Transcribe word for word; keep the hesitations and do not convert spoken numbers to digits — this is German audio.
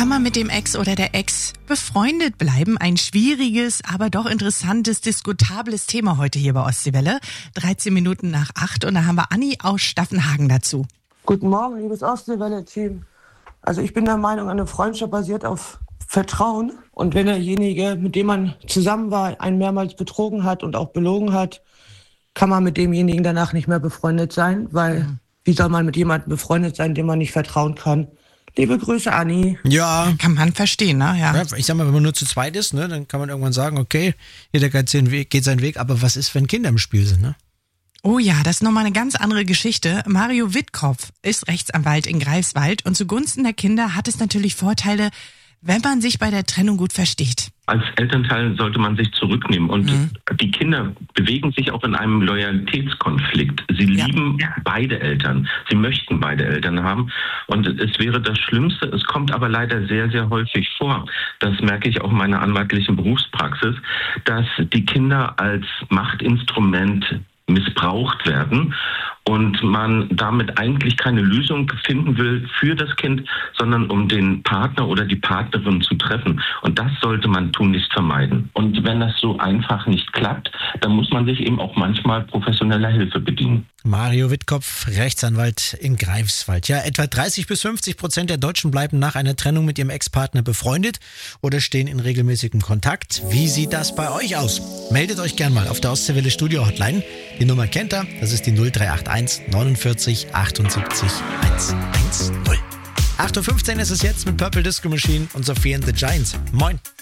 Kann man mit dem Ex oder der Ex befreundet bleiben? Ein schwieriges, aber doch interessantes, diskutables Thema heute hier bei Ostseewelle. dreizehn Minuten nach acht und da haben wir Anni aus Staffenhagen dazu. Guten Morgen, liebes Ostseewelle-Team. Also ich bin der Meinung, eine Freundschaft basiert auf Vertrauen. Und wenn derjenige, mit dem man zusammen war, einen mehrmals betrogen hat und auch belogen hat, kann man mit demjenigen danach nicht mehr befreundet sein, weil mhm. wie soll man mit jemandem befreundet sein, dem man nicht vertrauen kann? Liebe Grüße, Anni. Ja. Kann man verstehen, ne? Ja. ja. Ich sag mal, wenn man nur zu zweit ist, ne, dann kann man irgendwann sagen, okay, jeder geht seinen Weg, geht seinen Weg, aber was ist, wenn Kinder im Spiel sind, ne? Oh ja, das ist nochmal eine ganz andere Geschichte. Mario Wittkopf ist Rechtsanwalt in Greifswald und zugunsten der Kinder hat es natürlich Vorteile, wenn man sich bei der Trennung gut versteht. Als Elternteil sollte man sich zurücknehmen und mhm. die Kinder bewegen sich auch in einem Loyalitätskonflikt. Sie ja. lieben beide Eltern, sie möchten beide Eltern haben und es wäre das Schlimmste, es kommt aber leider sehr, sehr häufig vor, das merke ich auch in meiner anwaltlichen Berufspraxis, dass die Kinder als Machtinstrument missbraucht werden und man damit eigentlich keine Lösung finden will für das Kind, sondern um den Partner oder die Partnerin zu treffen. Und das sollte man tunlichst vermeiden. Und wenn das so einfach nicht klappt, dann muss man sich eben auch manchmal professioneller Hilfe bedienen. Mario Wittkopf, Rechtsanwalt in Greifswald. Ja, etwa dreißig bis fünfzig Prozent der Deutschen bleiben nach einer Trennung mit ihrem Ex-Partner befreundet oder stehen in regelmäßigem Kontakt. Wie sieht das bei euch aus? Meldet euch gern mal auf der Ostseewelle Studio Hotline. Die Nummer kennt ihr, das ist die null drei acht eins neunundvierzig achtundsiebzig hundertzehn. acht Uhr fünfzehn ist es jetzt mit Purple Disco Machine und Sophie and the Giants. Moin.